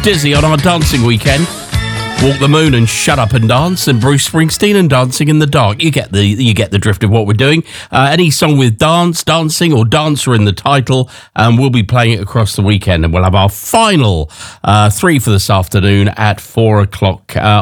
Dizzy on our dancing weekend. Walk the Moon and Shut Up and Dance, and Bruce Springsteen and Dancing in the Dark. You get the drift of what we're doing. Any song with dance, dancing, or dancer in the title, we'll be playing it across the weekend, and we'll have our final 3 for this afternoon at 4 o'clock